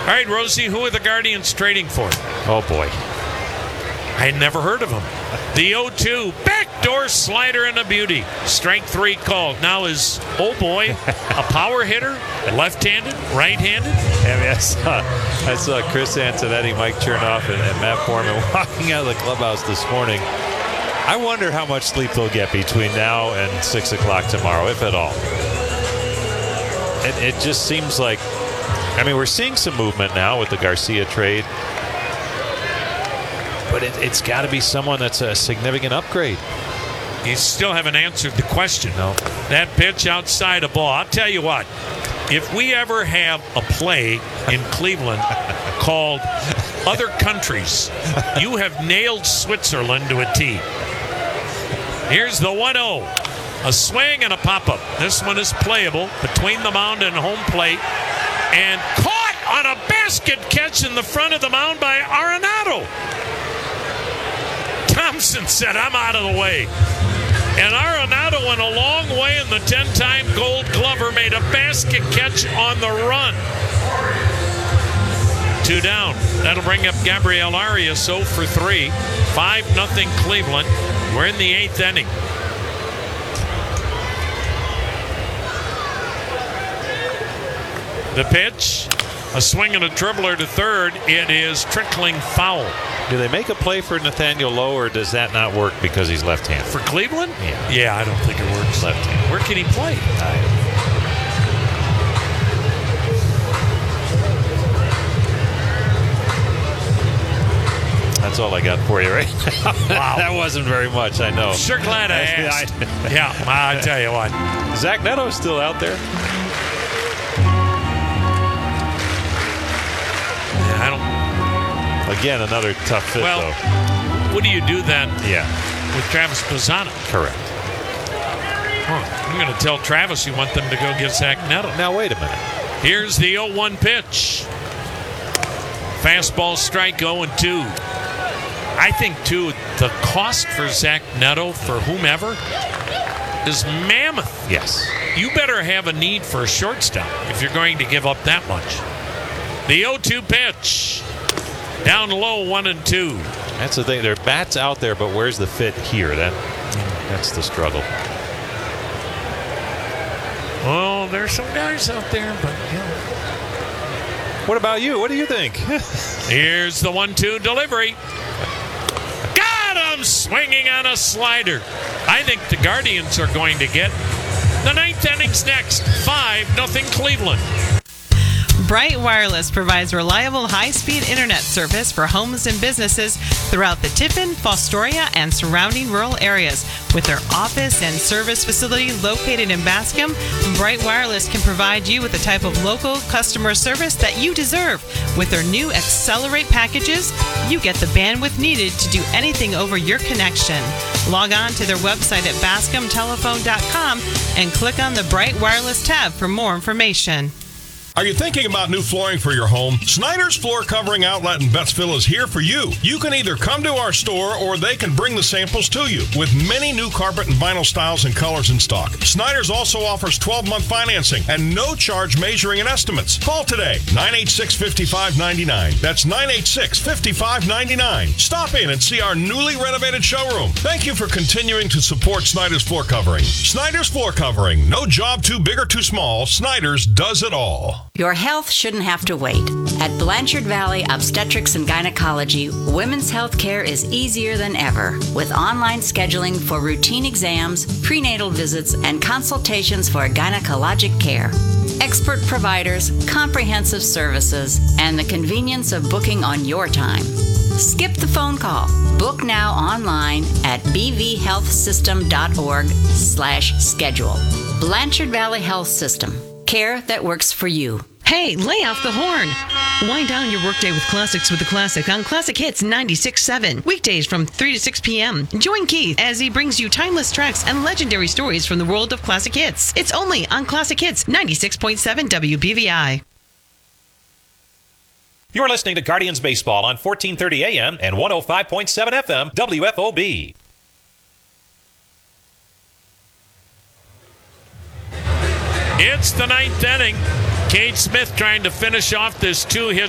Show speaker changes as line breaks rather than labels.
right, Rosie, who are the Guardians trading for?
Oh, boy.
I had never heard of him. The 0-2, backdoor slider and a beauty. Strike 3 called. Now is, oh boy, a power hitter, left-handed, right-handed.
I saw Chris Antonetti, Mike Chernoff, and Matt Foreman walking out of the clubhouse this morning. I wonder how much sleep they'll get between now and 6 o'clock tomorrow, if at all. It just seems like, we're seeing some movement now with the Garcia trade. But it's got to be someone that's a significant upgrade.
You still haven't answered the question.
No.
That pitch outside a ball. I'll tell you what. If we ever have a play in Cleveland called Other Countries, you have nailed Switzerland to a T. Here's the 1-0. A swing and a pop-up. This one is playable between the mound and home plate. And caught on a basket catch in the front of the mound by Arenado. Thompson said, I'm out of the way. And Arenado went a long way, and the 10-time Gold Glover made a basket catch on the run. 2 down. That'll bring up Gabriel Arias 0 for 3. 5-0 Cleveland. We're in the 8th inning. The pitch, a swing and a dribbler to third. It is trickling foul.
Do they make a play for Nathaniel Lowe, or does that not work because he's left-handed?
For Cleveland?
Yeah.
Yeah, I don't think it works.
Left-handed.
Where can he play?
That's all I got for you right now.
Wow.
That wasn't very much, I know.
Sure glad I asked. Yeah, I tell you what.
Zach Neto's still out there.
Yeah, I don't.
Again, another tough fit, though.
What do you do then
Yeah,
with Travis Pisano?
correct.
I'm going to tell Travis you want them to go get Zach Neto.
Now, wait a minute.
Here's the 0-1 pitch. Fastball strike 0-2. I think, too, the cost for Zach Neto, for whomever, is mammoth.
Yes.
You better have a need for a shortstop if you're going to give up that much. The 0-2 pitch. Down low, 1-2.
That's the thing. There are bats out there, but where's the fit here? That's the struggle.
Oh, there's some guys out there, but
What about you? What do you think?
Here's the 1-2 delivery. Got him swinging on a slider. I think the Guardians are going to get the 9th inning's next. 5-0 Cleveland.
Bright Wireless provides reliable high-speed internet service for homes and businesses throughout the Tiffin, Fostoria, and surrounding rural areas. With their office and service facility located in Bascom, Bright Wireless can provide you with the type of local customer service that you deserve. With their new Accelerate packages, you get the bandwidth needed to do anything over your connection. Log on to their website at bascomtelephone.com and click on the Bright Wireless tab for more information.
Are you thinking about new flooring for your home? Snyder's Floor Covering Outlet in Bettsville is here for you. You can either come to our store or they can bring the samples to you with many new carpet and vinyl styles and colors in stock. Snyder's also offers 12-month financing and no charge measuring and estimates. Call today, 986-5599. That's 986-5599. Stop in and see our newly renovated showroom. Thank you for continuing to support Snyder's Floor Covering. Snyder's Floor Covering. No job too big or too small. Snyder's does it all.
Your health shouldn't have to wait. At Blanchard Valley Obstetrics and Gynecology, women's health care is easier than ever, with online scheduling for routine exams, prenatal visits, and consultations for gynecologic care. Expert providers, comprehensive services, and the convenience of booking on your time. Skip the phone call. Book now online at bvhealthsystem.org/schedule. Blanchard Valley Health System. Care that works for you.
Hey, lay off the horn. Wind down your workday with classics with the Classic on Classic Hits 96.7. Weekdays from 3 to 6 p.m. Join Keith as he brings you timeless tracks and legendary stories from the world of classic hits. It's only on Classic Hits 96.7 WBVI.
You're listening to Guardians Baseball on 1430 AM and 105.7 FM WFOB.
It's the 9th inning. Cade Smith trying to finish off this 2-hit